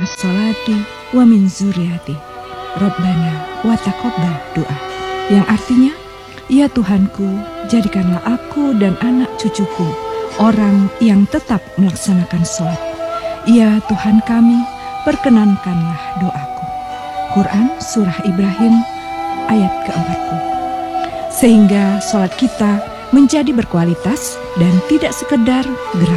as-salati wa min zuriati. Rabbana wa taqabbal doa. Yang artinya, ya Tuhanku, jadikanlah aku dan anak cucuku orang yang tetap melaksanakan sholat. Ya Tuhan kami, perkenankanlah doaku. Quran Surah Ibrahim ayat ke-40. Sehingga sholat kita menjadi berkualitas dan tidak sekedar gerak